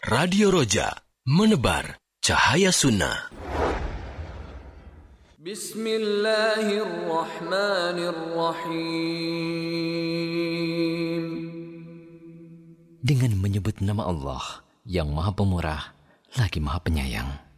Radio Roja, menebar cahaya sunnah. Bismillahirrahmanirrahim. Dengan menyebut nama Allah yang Maha Pemurah lagi Maha Penyayang.